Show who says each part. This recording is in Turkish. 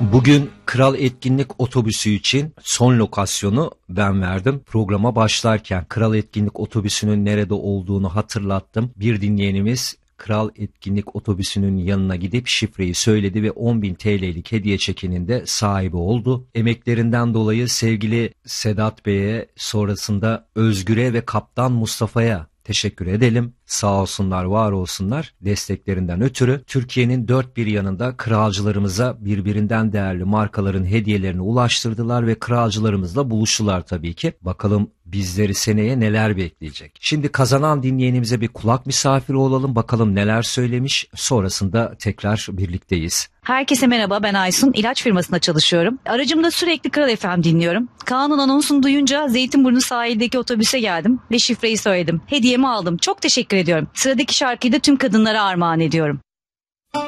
Speaker 1: Bugün Kral Etkinlik Otobüsü için son lokasyonu ben verdim. Programa başlarken Kral Etkinlik Otobüsü'nün nerede olduğunu hatırlattım. Bir dinleyenimiz Kral Etkinlik Otobüsü'nün yanına gidip şifreyi söyledi ve 10.000 TL'lik hediye çekinin de sahibi oldu. Emeklerinden dolayı sevgili Sedat Bey'e, sonrasında Özgür'e ve Kaptan Mustafa'ya teşekkür edelim. Sağ olsunlar, var olsunlar desteklerinden ötürü. Türkiye'nin dört bir yanında kralcılarımıza birbirinden değerli markaların hediyelerini ulaştırdılar ve kralcılarımızla buluştular tabii ki. Bakalım bizleri seneye neler bekleyecek. Şimdi kazanan dinleyenimize bir kulak misafiri olalım. Bakalım neler söylemiş. Sonrasında tekrar birlikteyiz.
Speaker 2: Herkese merhaba, ben Aysun. İlaç firmasında çalışıyorum. Aracımda sürekli Kral FM dinliyorum. Kaan'ın anonsunu duyunca Zeytinburnu sahildeki otobüse geldim ve şifreyi söyledim. Hediyemi aldım. Çok teşekkür ediyorum. Sıradaki şarkıyı da tüm kadınlara armağan ediyorum.